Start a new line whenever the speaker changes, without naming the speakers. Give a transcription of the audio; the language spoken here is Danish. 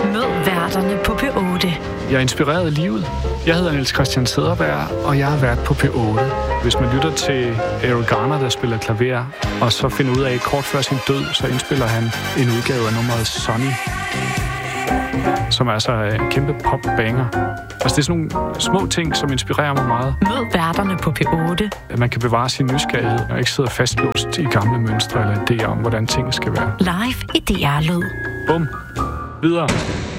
Mød værterne på P8.
Jeg er inspireret af livet. Jeg hedder Niels Christian Cederberg, og jeg har været på P8. Hvis man lytter til Errol Garner, der spiller klaver, og så finder ud af, at kort før sin død, så indspiller han en udgave af nummeret Sunny, som er altså en kæmpe pop-banger. Altså, det er sådan nogle små ting, som inspirerer mig meget.
Mød værterne på P8.
At man kan bevare sin nysgerrighed, og ikke sidde fastlåst i gamle mønstre eller idéer om, hvordan tingene skal være.
Live i DR Lyd.
Bum. Videre.